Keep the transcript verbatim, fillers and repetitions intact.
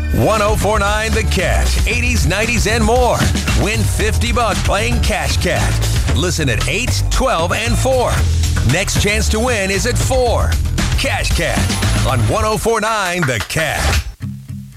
one oh four point nine The Cat, eighties, nineties, and more. Win fifty bucks playing Cash Cat. Listen at eight, twelve, and four. Next chance to win is at four. Cash Cat on one oh four point nine The Cat.